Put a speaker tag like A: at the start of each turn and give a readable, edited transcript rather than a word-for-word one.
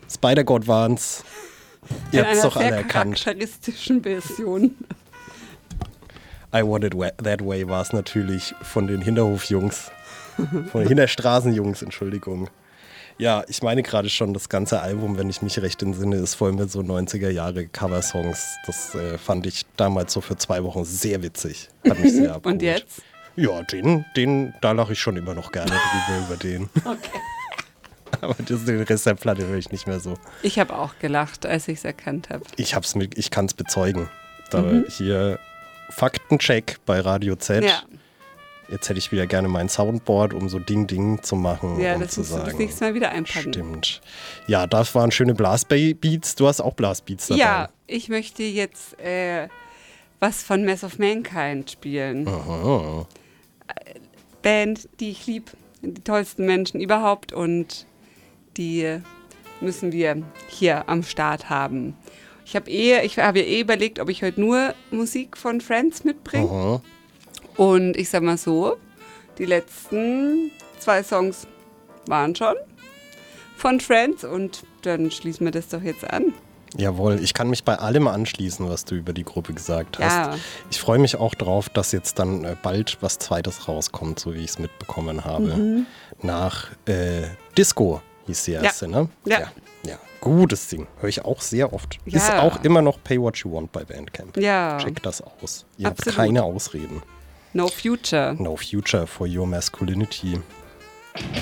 A: Spider-God waren's. Ihr habt's doch alle erkannt.
B: In einer sehr charakteristischen Version.
A: I Want It That Way war es natürlich von den Hinterhofjungs. Von den Hinterstraßenjungs, Entschuldigung. Ja, ich meine gerade schon, das ganze Album, wenn ich mich recht entsinne, ist voll mit so 90er-Jahre-Cover-Songs. Das fand ich damals so für 2 Wochen sehr witzig. Hat mich sehr abgeholt.
B: Und jetzt?
A: Ja, da lache ich schon immer noch gerne drüber über den.
B: Okay.
A: Aber den Rest der Platte höre ich nicht mehr so.
B: Ich habe auch gelacht, als ich es erkannt habe.
A: Ich kann es bezeugen. Hier Faktencheck bei Radio Z.
B: Ja.
A: Jetzt hätte ich wieder gerne mein Soundboard, um so Ding-Ding zu machen.
B: Ja,
A: und
B: das
A: zu
B: musst du
A: sagen.
B: das nächste Mal wieder einpacken.
A: Stimmt. Ja, das waren schöne Blastbeats. Du hast auch Blastbeats dabei.
B: Ja, ich möchte jetzt was von Mass of Mankind spielen.
A: Aha.
B: Band, die ich liebe, die tollsten Menschen überhaupt und die müssen wir hier am Start haben. Ich habe überlegt, ob ich heute nur Musik von Friends mitbringe.
A: Aha.
B: Und ich sag mal so, die letzten 2 Songs waren schon von Friends und dann schließen wir das doch jetzt an.
A: Jawohl, ich kann mich bei allem anschließen, was du über die Gruppe gesagt hast.
B: Ja.
A: Ich freue mich auch drauf, dass jetzt dann bald was Zweites rauskommt, so wie ich es mitbekommen habe. Nach Disco hieß die erste, ne?
B: Ja.
A: Ja, gutes Ding. Höre ich auch sehr oft.
B: Ja.
A: Ist auch immer noch Pay What You Want bei Bandcamp.
B: Ja.
A: Check das aus. Ihr
B: Absolut.
A: habt keine Ausreden.
B: No Future.
A: No future for your masculinity.